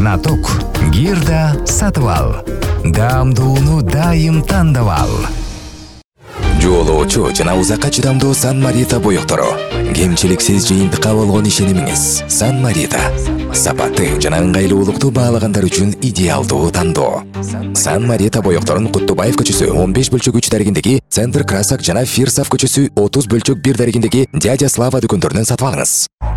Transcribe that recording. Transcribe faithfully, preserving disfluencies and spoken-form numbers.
Знаток Гирда сатып ал. Даамдууну дайым тандап ал. Жоолоочу жана узакка чыдамдуу Сан-Марита боёктору. Кемчиликсиз жыйынтыкка болгон ишенимиңиз. Сан-Марита. Сапаты жана ыңгайлуулукту баалагандар үчүн идеалдуу тандоо. Сан-Марита боёкторун Куттубаев көчөсү он беш бөлчөк үч дарегиндеги, Центр Красак жана Фирсов көчөсү отуз бөлчөк бир дарегиндеги Дядя Слава дүкөндөрүнөн сатып алыңыз.